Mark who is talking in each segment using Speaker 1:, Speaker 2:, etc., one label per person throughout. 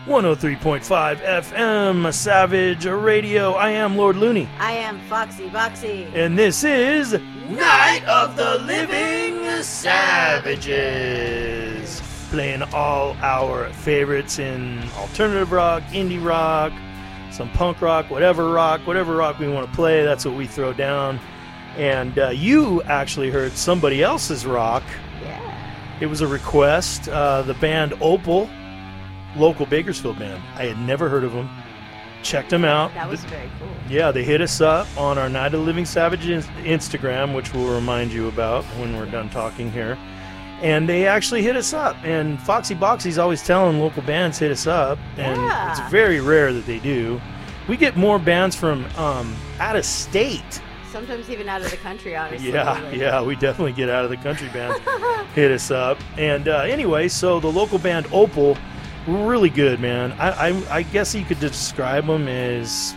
Speaker 1: 103.5 FM, Savage Radio. I am Lord Looney.
Speaker 2: I am Foxy Boxy.
Speaker 1: And this is Night of the Living Savages. Playing all our favorites in alternative rock, indie rock, some punk rock, whatever rock we want to play, that's what we throw down. And you actually heard somebody else's rock.
Speaker 2: Yeah.
Speaker 1: It was a request. The band Opal, local Bakersfield band. I had never heard of them. Checked them out.
Speaker 2: That was very cool.
Speaker 1: Yeah, they hit us up on our Night of the Living Savages Instagram, which we'll remind you about when we're done talking here. And they actually hit us up. And Foxy Boxy's always telling local bands hit us up. And It's very rare that they do. We get more bands from out of state.
Speaker 2: Sometimes even out of the country, honestly.
Speaker 1: Yeah, we definitely get out of the country bands. Hit us up. And anyway, so the local band Opal, really good, man. I guess you could describe them as,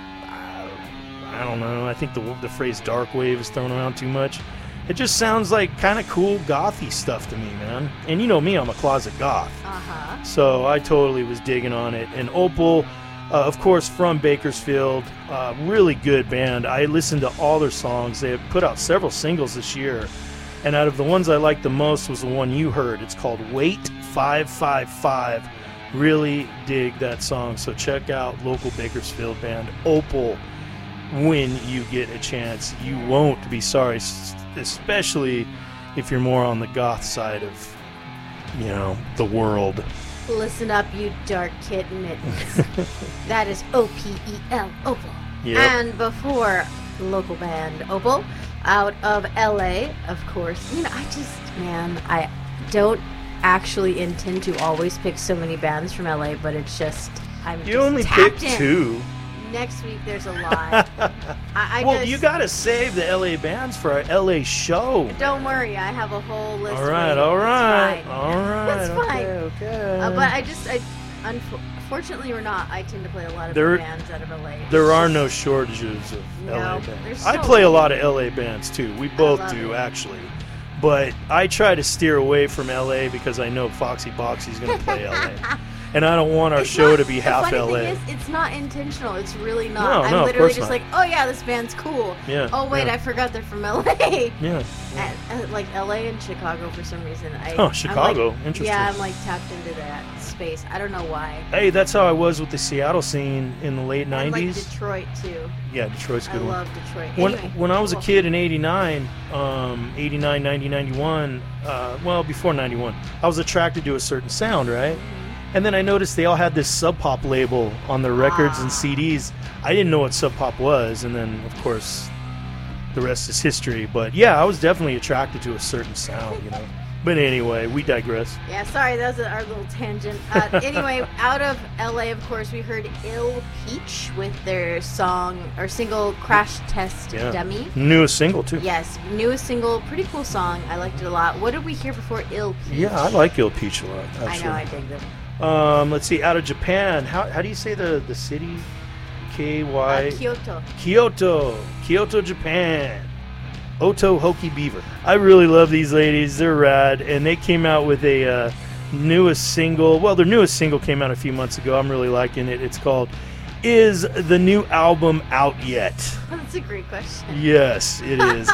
Speaker 1: I don't know, I think the phrase dark wave is thrown around too much. It just sounds like kind of cool gothy stuff to me, man. And you know me, I'm a closet goth.
Speaker 2: Uh-huh.
Speaker 1: So I totally was digging on it. And Opal, of course, from Bakersfield, really good band. I listened to all their songs. They have put out several singles this year. And out of the ones I liked the most was the one you heard. It's called Wait 555. Really dig that song. So check out local Bakersfield band Opal when you get a chance. You won't be sorry, especially if you're more on the goth side of, the world.
Speaker 2: Listen up, you dark kitten mittens. That is O-P-E-L, Opal.
Speaker 1: Yep.
Speaker 2: And before local band Opal, out of L.A., of course. I don't actually intend to always pick so many bands from LA, but it's just
Speaker 1: you only picked two.
Speaker 2: Next week there's a lot.
Speaker 1: You gotta save the LA bands for our LA show.
Speaker 2: Don't worry, I have a whole list.
Speaker 1: All right.
Speaker 2: It's fine.
Speaker 1: Okay.
Speaker 2: But unfortunately or not, I tend to play a lot of bands out of LA.
Speaker 1: There are no shortages of LA bands. I play a lot of LA bands too. We both do, actually. But I try to steer away from LA because I know Foxy Boxy's going to play LA. And I don't want our show to be half LA.
Speaker 2: The funny thing is, it's not intentional. It's really not.
Speaker 1: I'm
Speaker 2: literally just like, oh yeah, this band's cool.
Speaker 1: Yeah.
Speaker 2: Oh wait, I forgot they're from LA.
Speaker 1: Yeah.
Speaker 2: Like LA and Chicago for some reason.
Speaker 1: Chicago. Interesting.
Speaker 2: Yeah, I'm tapped into that space. I don't know why.
Speaker 1: Hey, that's how I was with the Seattle scene in the late 90s.
Speaker 2: And like Detroit too.
Speaker 1: Yeah, Detroit's a good one.
Speaker 2: I love Detroit.
Speaker 1: When I was a kid in 89, 90, 91, before 91, I was attracted to a certain sound, right? Mm-hmm. And then I noticed they all had this Sub Pop label on their records and CDs. I didn't know what Sub Pop was, and then, of course, the rest is history. But yeah, I was definitely attracted to a certain sound, But anyway, we digress.
Speaker 2: Yeah, sorry, that was our little tangent. Anyway, out of LA, of course, we heard Ill Peach with their single Crash Test Dummy.
Speaker 1: Newest single, too.
Speaker 2: Yes, newest single. Pretty cool song. I liked it a lot. What did we hear before Ill Peach?
Speaker 1: Yeah, I like Ill Peach a lot, actually.
Speaker 2: I know, I dig them.
Speaker 1: Let's see, out of Japan, how do you say the city? K-Y?
Speaker 2: Kyoto,
Speaker 1: Japan. Otohoki Beaver. I really love these ladies. They're rad, and they came out with a newest single. Well, their newest single came out a few months ago. I'm really liking it. It's called Is the New Album Out Yet?
Speaker 2: That's a great question.
Speaker 1: Yes, it is.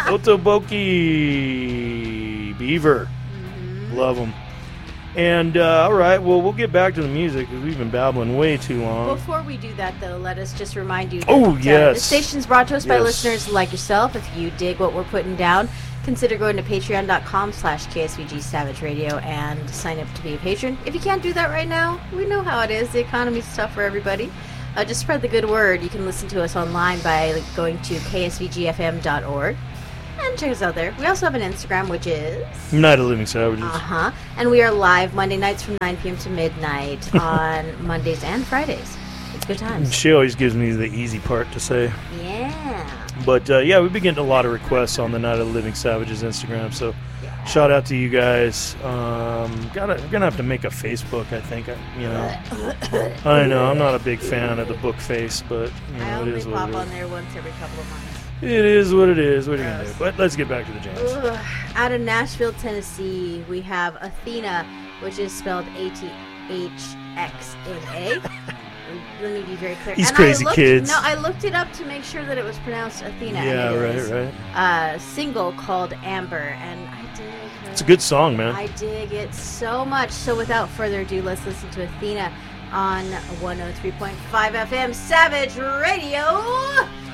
Speaker 1: Otohoki Beaver. Mm-hmm. Love them. And, all right, well, we'll get back to the music because we've been babbling way too long.
Speaker 2: Before we do that, though, let us just remind you that
Speaker 1: the
Speaker 2: station's brought to us by listeners like yourself. If you dig what we're putting down, consider going to patreon.com/KSVG Savage Radio and sign up to be a patron. If you can't do that right now, we know how it is. The economy's tough for everybody. Just spread the good word. You can listen to us online by going to ksvgfm.org. And check us out there. We also have an Instagram, which is
Speaker 1: Night of Living Savages.
Speaker 2: And we are live Monday nights from 9 p.m. to midnight on Mondays and Fridays. It's good times.
Speaker 1: She always gives me the easy part to say.
Speaker 2: Yeah.
Speaker 1: But we've been getting a lot of requests on the Night of the Living Savages Instagram. So shout out to you guys. We're gonna have to make a Facebook, I think. I know I'm not a big fan of the book face, but
Speaker 2: I only pop on there once every couple of months.
Speaker 1: It is what it is. What are you going to do? But let's get back to the jams.
Speaker 2: Out of Nashville, Tennessee, we have Athena, which is spelled Let me be very clear.
Speaker 1: These crazy kids.
Speaker 2: No, I looked it up to make sure that it was pronounced Athena.
Speaker 1: Yeah,
Speaker 2: and it is.
Speaker 1: right.
Speaker 2: Single called Amber, and I dig her.
Speaker 1: It's a good song, man.
Speaker 2: I dig it so much. So without further ado, let's listen to Athena on 103.5 FM Savage Radio.